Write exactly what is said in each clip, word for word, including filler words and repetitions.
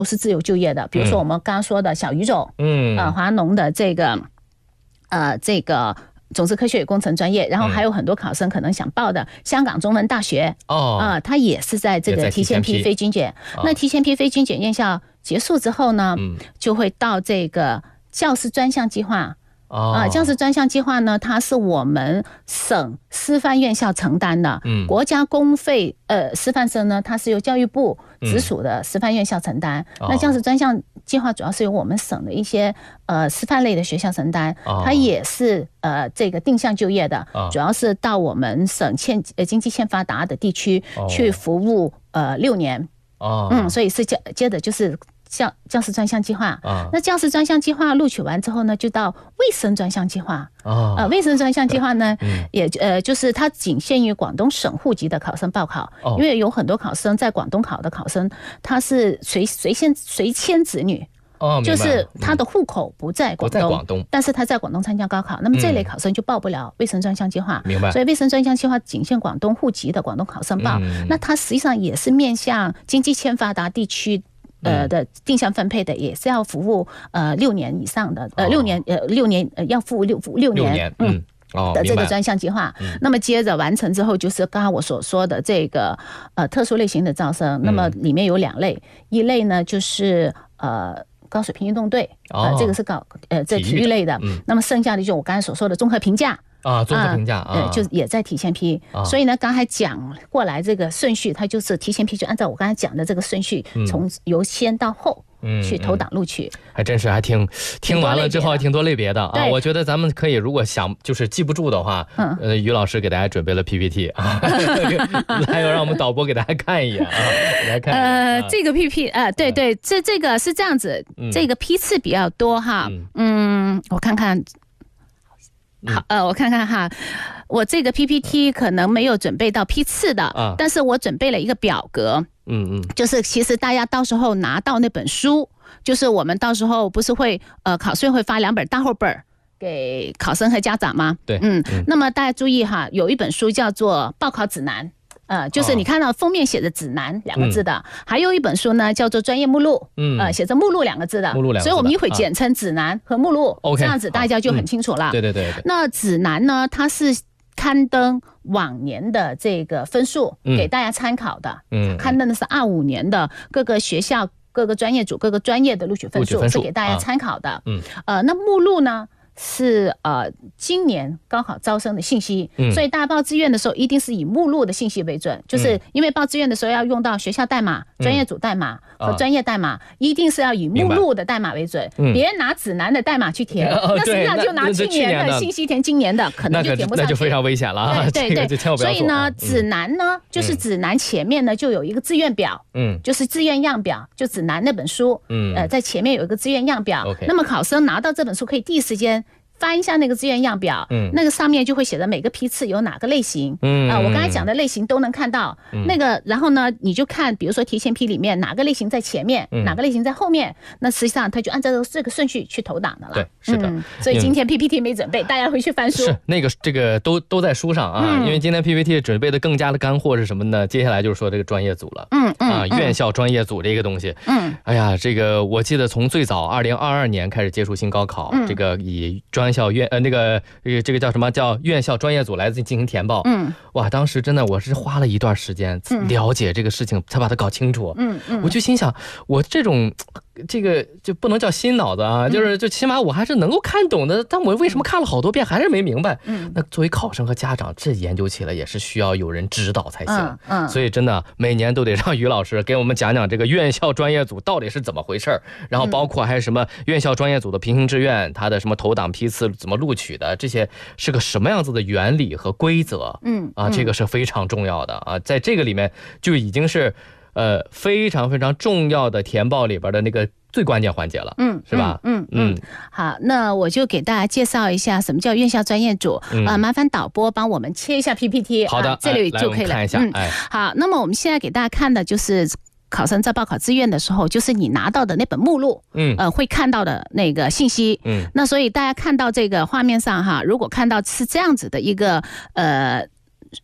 不是自由就业的，比如说我们刚刚说的小语种，嗯，呃，华农的这个，呃，这个。种子科学与工程专业，然后还有很多考生可能想报的香港中文大学哦，啊、呃，它也是在这个提前批非军检。那提前批非军检院校结束之后呢，嗯、就会到这个教师专项计划。啊、呃，教师专项计划呢，它是我们省师范院校承担的。嗯，国家公费呃师范生呢，它是由教育部直属的师范院校承担。嗯、那教师专项计划主要是由我们省的一些呃师范类的学校承担，哦、它也是呃这个定向就业的，哦、主要是到我们省欠呃经济欠发达的地区去服务呃六年。哦，嗯，所以是接接着就是。教教师专项计划，啊、那教师专项计划录取完之后呢，就到卫生专项计划。啊、呃，卫生专项计划呢，嗯、也呃就是它仅限于广东省户籍的考生报考，哦、因为有很多考生在广东考的考生，他是随随迁随迁子女。哦，就是他的户口不在广东，广东但是他在广东参加高考，那么这类考生就报不了卫生专项计划。明白。所以卫生专项计划仅限广东户籍的广东考生报，嗯、那它实际上也是面向经济欠发达地区。呃的定向分配的也是要服务呃六年以上的呃六年呃六年呃要服务六六年六年嗯哦的这个专项计划。嗯、那么接着完成之后，就是刚刚我所说的这个呃特殊类型的招生，那么里面有两类，嗯、一类呢就是呃高水平运动队，哦、呃这个是搞呃这体育类的，嗯、那么剩下的就我刚才所说的综合评价。啊，综合评价啊，呃，就也在提前批，啊、所以呢，刚才讲过来这个顺序，它就是提前批，就按照我刚才讲的这个顺序，嗯、从由先到后。嗯，去投档录取，嗯嗯、 还真是还挺听完了之后还挺多类别的啊！我觉得咱们可以，如果想就是记不住的话，嗯、呃，于老师给大家准备了 P P T 啊，还有让我们导播给大家看一眼啊，来看一眼。 呃，啊、这个 P P 呃，对对，这这个是这样子，嗯、这个批次比较多哈，嗯，嗯我看看。好，呃，我看看哈，我这个 P P T 可能没有准备到批次的，啊、但是我准备了一个表格，嗯嗯，就是其实大家到时候拿到那本书，就是我们到时候不是会呃考试院会发两本大厚本给考生和家长吗？对，嗯，嗯那么大家注意哈，有一本书叫做《报考指南》。呃，就是你看到封面写着指南两个字的，嗯、还有一本书呢，叫做专业目录，嗯，呃，写着目录两个字的，目录两个字的，所以我们一会简称指南和目录，啊、这样子大家就很清楚了。嗯、对对 对, 对。那指南呢，它是刊登往年的这个分数给大家参考的，嗯，刊登的是二五年的各个学校、各个专业组、各个专业的录取分数，是给大家参考的。啊、嗯，呃，那目录呢？是呃，今年高考招生的信息，嗯、所以大家报志愿的时候一定是以目录的信息为准，就是因为报志愿的时候要用到学校代码、嗯、专业组代码和专业代码，啊、一定是要以目录的代码为准。别人拿指南的代码去填，嗯、那实际上就拿去年的信息填今年的，可能就填不上去， 那就非常危险了啊！ 对对对，所以呢，指南呢，就是指南前面呢就有一个志愿表，嗯，就是志愿样表，就指南那本书，嗯，呃，在前面有一个志愿样表，那么考生拿到这本书可以第一时间翻一下那个志愿样表，嗯，那个上面就会写着每个批次有哪个类型，嗯啊、呃，我刚才讲的类型都能看到，嗯、那个，然后呢，你就看，比如说提前批里面哪个类型在前面，嗯、哪个类型在后面，那实际上他就按照这个顺序去投档的了。 对，是的。嗯、 所以今天 P P T 没准备，大家回去翻书。 是那个这个都都在书上啊，嗯、因为今天 P P T 准备的更加的干货是什么呢？接下来就是说这个专业组了，嗯嗯啊，院校专业组这个东西，嗯，哎呀，这个我记得从最早二零二二年开始接触新高考，嗯、这个以专校院呃那个。呃，这个叫什么叫院校专业组来进行填报？嗯，哇，当时真的我是花了一段时间了解这个事情，才把它搞清楚。嗯嗯，我就心想，我这种这个就不能叫新脑子啊，就是就起码我还是能够看懂的，但我为什么看了好多遍还是没明白？嗯，那作为考生和家长，这研究起来也是需要有人指导才行。嗯，嗯所以真的每年都得让于老师给我们讲讲这个院校专业组到底是怎么回事，然后包括还有什么院校专业组的平行志愿，它的什么投档批次怎么录取的，这些是个什么样子的原理和规则？嗯啊，这个是非常重要的啊，在这个里面就已经是呃非常非常重要的填报里边的那个最关键环节了，嗯，是吧？嗯 嗯, 嗯， 好，那我就给大家介绍一下什么叫院校专业组啊、嗯呃，麻烦导播帮我们切一下 P P T， 好的， 啊、这里就可以了。 看一下，嗯，哎， 好，那么我们现在给大家看的就是考生在报考志愿的时候，就是你拿到的那本目录，嗯，呃，会看到的那个信息，嗯，那所以大家看到这个画面上哈，如果看到是这样子的一个呃。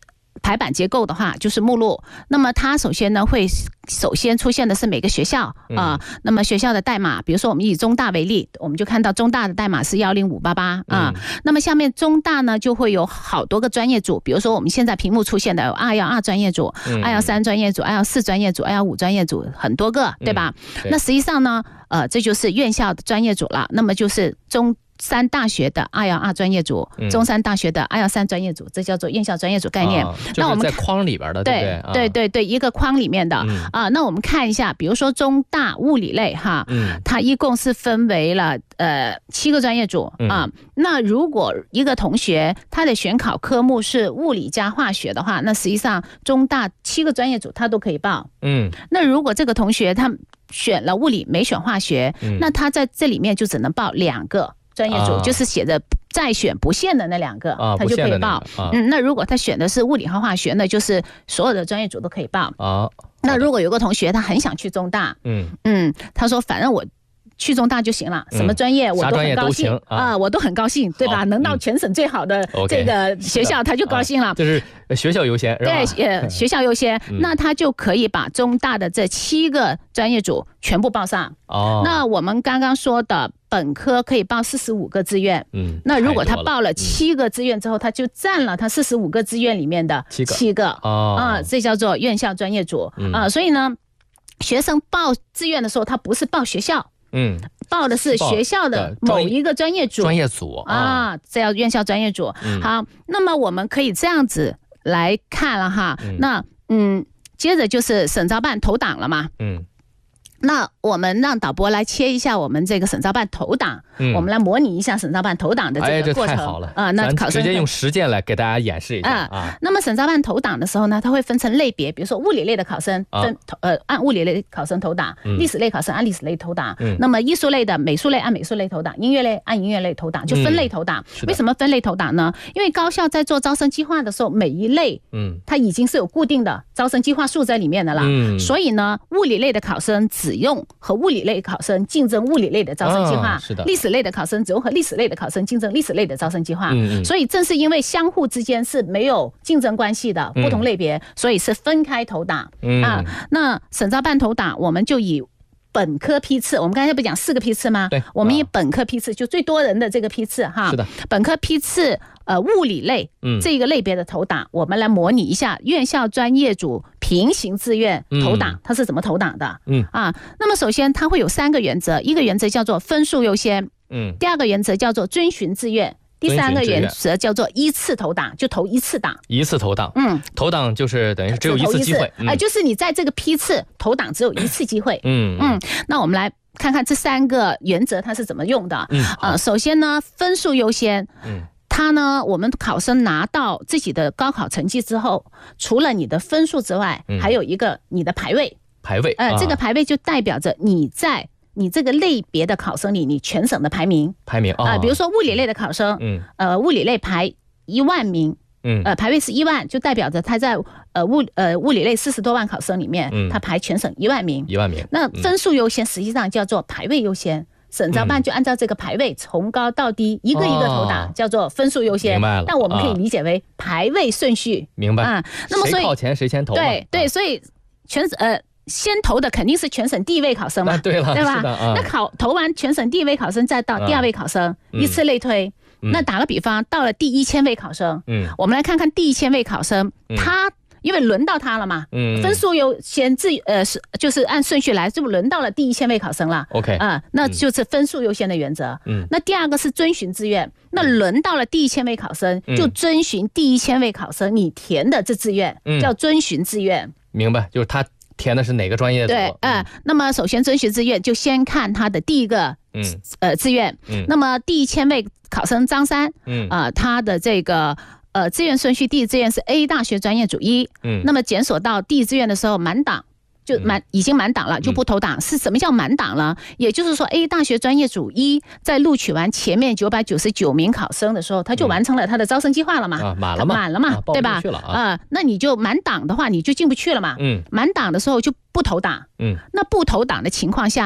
排版结构的话，就是目录。那么它首先呢会首先出现的是每个学校啊、嗯呃，那么学校的代码，比如说我们以中大为例，我们就看到中大的代码是一零五八八啊。那么下面中大呢就会有好多个专业组，比如说我们现在屏幕出现的有二一二专业组、二一三专业组、二一四专业组、二一五专业组，很多个，对吧？嗯、对，那实际上呢，呃，这就是院校的专业组了。那么就是中山大学的二一二专业组、嗯、中山大学的二一三专业组，这叫做院校专业组概念。 啊、那我们在框里边的，对不对？ 对对对对，一个框里面的、嗯、啊。那我们看一下，比如说中大物理类哈，嗯、它一共是分为了呃七个专业组、嗯、啊。那如果一个同学他的选考科目是物理加化学的话，那实际上中大七个专业组他都可以报。嗯。那如果这个同学他选了物理没选化学、嗯、那他在这里面就只能报两个专业组、啊、就是写着再选不限的那两个、啊、他就可以报、那个啊、嗯，那如果他选的是物理和化学，那就是所有的专业组都可以报啊。那如果有个同学他很想去中大，嗯嗯，他说反正我去中大就行了，什么专业我都很高兴、嗯、啊，我都很高兴，对吧？能到全省最好的这个学校，他就高兴了。 啊、就是学校优先，是吧？ 对，呃，学校优先、嗯，那他就可以把中大的这七个专业组全部报上。哦，那我们刚刚说的本科可以报四十五个志愿，嗯，那如果他报了七个志愿之后，嗯、他就占了他四十五个志愿里面的七个，七个哦啊，这叫做院校专业组、嗯、啊。所以呢，学生报志愿的时候，他不是报学校。嗯，报的是学校的某一个专业组， 专业组 啊, 啊，这叫院校专业组、嗯。好，那么我们可以这样子来看了哈。嗯那嗯，接着就是省招办投档了嘛。嗯。那我们让导播来切一下我们这个省招办投档、嗯，我们来模拟一下省招办投档的这个过程。 哎、太好了啊、呃！那考生直接用实践来给大家演示一下啊、 呃。那么省招办投档的时候呢，它会分成类别，比如说物理类的考生分、啊、呃按物理类考生投档，历、嗯、史类考生按历史类投档、嗯，那么艺术类的、美术类按美术类投档，音乐类按音乐类投档，就分类投档、嗯。为什么分类投档呢？因为高校在做招生计划的时候，每一类嗯它已经是有固定的招生计划数在里面的了，嗯、所以呢，物理类的考生只用和物理类考生竞争物理类的招生计划， 哦、是的。 历史类的考生只用和历史类的考生竞争历史类的招生计划。嗯嗯。所以正是因为相互之间是没有竞争关系的不同类别，嗯、所以是分开投档、嗯、啊。那省招办投档，我们就以本科批次，我们刚才不讲四个批次吗？ 对， 我们以本科批次就最多人的这个批次哈。 是的。 本科批次。呃，物理类、嗯、这个类别的投档、嗯，我们来模拟一下院校专业组平行志愿投档、嗯，它是怎么投档的？嗯啊，那么首先它会有三个原则，一个原则叫做分数优先，嗯，第二个原则叫做遵循志愿，第三个原则叫做依次投档，就投一次档， 一次投档，嗯，投档就是等于是只有一次机会， 哎、呃，就是你在这个批次投档只有一次机会，嗯嗯，那我们来看看这三个原则它是怎么用的，嗯，呃，首先呢，分数优先，嗯。他呢，我们考生拿到自己的高考成绩之后，除了你的分数之外，嗯、还有一个你的排位。 排位， 呃，啊、这个排位就代表着你在你这个类别的考生里，你全省的排名。 排名啊、 呃，比如说物理类的考生，嗯，呃，物理类排一万名，嗯，呃，排位是一万，就代表着他在呃物呃物理类四十多万考生里面，嗯、他排全省一万名。 一万名。 那分数优先实际上叫做排位优先。省招办就按照这个排位从高到低一个一个投档，哦、叫做分数优先。 明白了。 但我们可以理解为排位顺序。 明白啊。那么所以谁靠前谁先投。 对对，所以全呃先投的肯定是全省第一位考生嘛。 对了， 对吧？ 啊、 那考投完全省第一位考生，再到第二位考生，嗯、依次类推。嗯、那打个比方，到了第一千位考生，嗯，我们来看看第一千位考生，嗯、他。因为轮到他了嘛，嗯，分数优先自呃是就是按顺序来，就轮到了第一千位考生了。 OK 啊、呃，那就是分数优先的原则。嗯，那第二个是遵循志愿，那轮到了第一千位考生，嗯、就遵循第一千位考生你填的这志愿，嗯、叫遵循志愿。 明白，就是他填的是哪个专业组？ 对，呃，那么首先遵循志愿就先看他的第一个，嗯，呃，志愿。嗯，那么第一千位考生张三，嗯啊、呃，他的这个。呃，志愿顺序第一志愿是 A 大学专业组一，嗯，那么检索到第一志愿的时候满档，就满、嗯、已经满档了，就不投档。嗯、是什么叫满档呢？也就是说 ，A 大学专业组一在录取完前面九百九十九名考生的时候，他就完成了他的招生计划了嘛？ 啊，满了嘛？ 满了嘛？ 啊、 对吧？ 去了啊、 呃！那你就满档的话，你就进不去了嘛？嗯，满档的时候就不投档。嗯，那不投档的情况下。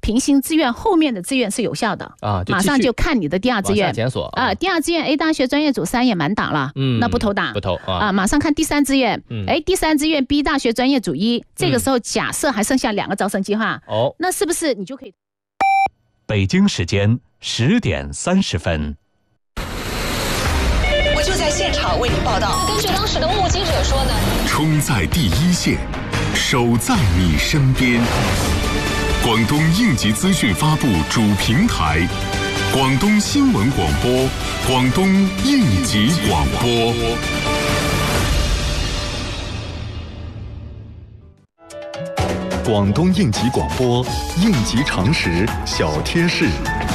平行志愿后面的志愿是有效的啊，马上就看你的第二志愿检索啊，第二志愿 A 大学专业组三也满档了，嗯，那不投档， 不投啊， 啊，马上看第三志愿，哎、嗯，第三志愿 B 大学专业组一，这个时候假设还剩下两个招生计划，哦、嗯，那是不是你就可以？ 北京时间十点三十分。 我就在现场为您报道。 根据当时的目击者说呢， 冲在第一线，守在你身边。广东应急资讯发布主平台，广东新闻广播，广东应急广播。 广东应急广播，应急常识小贴士。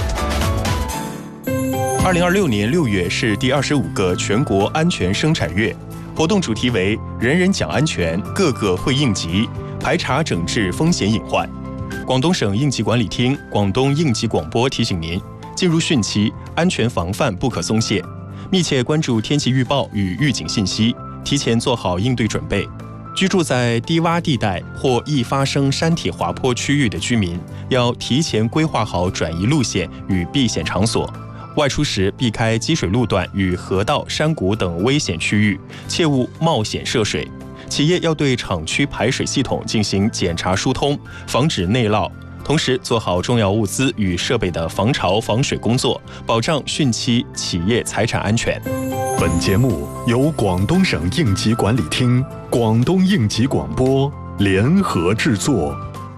二零二六年六月是第二十五个全国安全生产月，活动主题为“人人讲安全，个个会应急，排查整治风险隐患”。广东省应急管理厅、广东应急广播提醒您：进入汛期，安全防范不可松懈，密切关注天气预报与预警信息，提前做好应对准备。居住在低洼地带或易发生山体滑坡区域的居民，要提前规划好转移路线与避险场所。外出时避开积水路段与河道、山谷等危险区域，切勿冒险涉水。企业要对厂区排水系统进行检查疏通，防止内涝，同时做好重要物资与设备的防潮防水工作，保障汛期企业财产安全。 本节目由广东省应急管理厅、广东应急广播联合制作。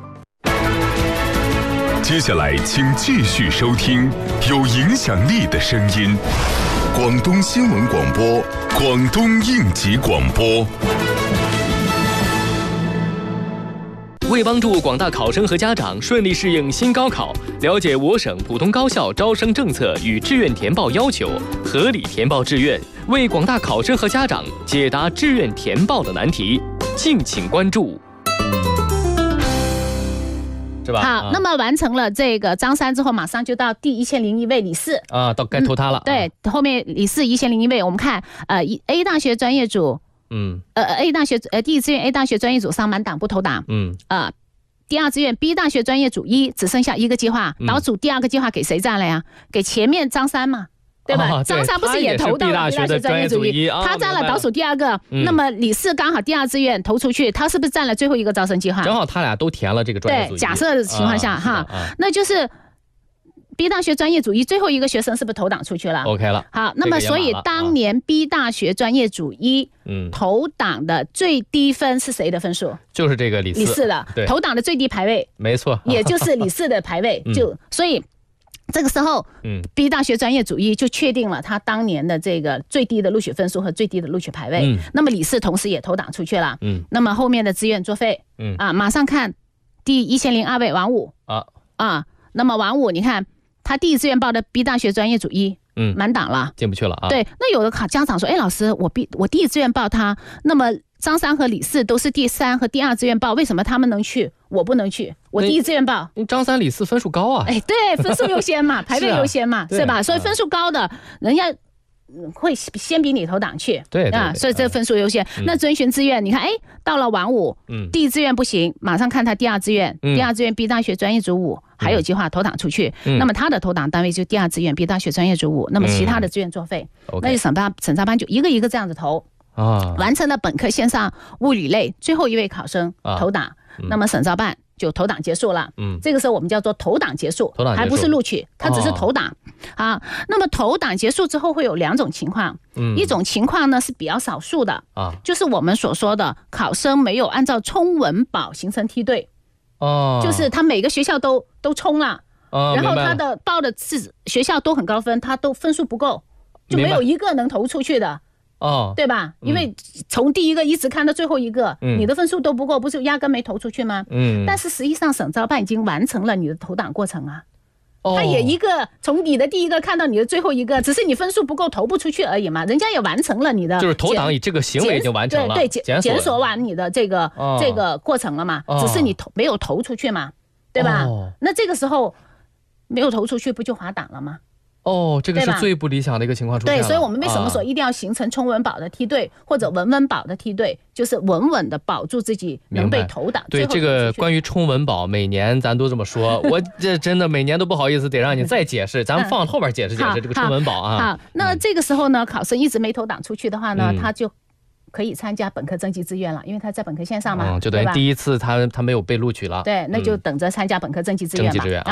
接下来，请继续收听有影响力的声音——广东新闻广播、广东应急广播。 为帮助广大考生和家长顺利适应新高考，了解我省普通高校招生政策与志愿填报要求，合理填报志愿，为广大考生和家长解答志愿填报的难题，敬请关注。是吧？ 好，那么完成了这个张三之后，马上就到第一千零一位李四啊，到该投他了。 嗯、对，啊、后面李四一千零一位，我们看呃 A 大学专业组。嗯，呃 ，A 大学呃第一志愿 A 大学专业组上满档不投档，嗯，呃，第二志愿 B 大学专业组一只剩下一个计划，倒数第二个计划给谁占了呀？给前面张三嘛，对吧？哦、张三不是也投到了 B 大学专业组一，他占了倒数第二个，嗯、那么李四刚好第二志愿投出去，他是不是占了最后一个招生计划？ 正好他俩都填了这个专业组一。 对，假设的情况下、啊、哈、啊，那就是。B 大学专业组一最后一个学生是不是投档出去了 ？OK 了。 好，那么所以当年 B 大学专业组一、嗯、投档的最低分是谁的分数？ 就是这个李四。 李四的，投档的最低排位， 没错， 也就是李四的排位。嗯、就所以这个时候，嗯 ，B 大学专业组一就确定了他当年的这个最低的录取分数和最低的录取排位。嗯、那么李四同时也投档出去了。嗯，那么后面的志愿作废。嗯啊，马上看第一千零二位王五啊啊，那么王五你看。他第一志愿报的 B 大学专业组一，嗯，满档了， 进不去了啊。 对，那有的考家长说，哎，老师，我 B 我第一志愿报他，那么张三和李四都是第三和第二志愿报，为什么他们能去，我不能去？我第一志愿报， 张三李四分数高啊。 哎，对，分数优先嘛，排位优先嘛，是, 啊、是吧？所以分数高的，人家。会先比你投档去， 对啊，所以这分数优先。嗯、那遵循志愿，你看，哎，到了王五，嗯，第一志愿不行，马上看他第二志愿，嗯、第二志愿 B 大学专业组五、嗯、还有计划投档出去，嗯、那么他的投档单位就第二志愿 B 大学专业组五，那么其他的志愿作废，嗯、那就审查审查班就一个一个这样子投啊，完成了本科线上物理类最后一位考生投档，啊嗯、那么审查办。就投档结束了，嗯，这个时候我们叫做投档结束， 投档还不是录取，它只是投档，哦、啊。那么投档结束之后会有两种情况，嗯，一种情况呢是比较少数的啊，就是我们所说的考生没有按照冲文保形成梯队，哦，就是他每个学校都都冲了，哦，然后他的报的是学校都很高分，他都分数不够，就没有一个能投出去的。哦，对吧？因为从第一个一直看到最后一个，嗯、你的分数都不够，不是压根没投出去吗？嗯。但是实际上，省招办已经完成了你的投档过程啊。哦。他也一个从你的第一个看到你的最后一个，只是你分数不够投不出去而已嘛。人家也完成了你的， 就是投档这个行为已经完成了， 对对，检检索完你的这个、哦、这个过程了嘛。哦、只是你投没有投出去嘛，对吧？哦、那这个时候没有投出去，不就滑档了吗？ 哦，这个是最不理想的一个情况出现了。 对，所以我们为什么说一定要形成冲文保的梯队、啊、或者文文保的梯队，就是稳稳的保住自己能被投档。 对，这个关于冲文保，每年咱都这么说，我这真的每年都不好意思得让你再解释，咱们放后边解释解释这个冲文保啊。 好，那这个时候呢，考生一直没投档出去的话呢，嗯、他就可以参加本科征集志愿了，因为他在本科线上嘛， 嗯、就等于第一次他他没有被录取了， 对，那就等着参加本科征集志愿嘛。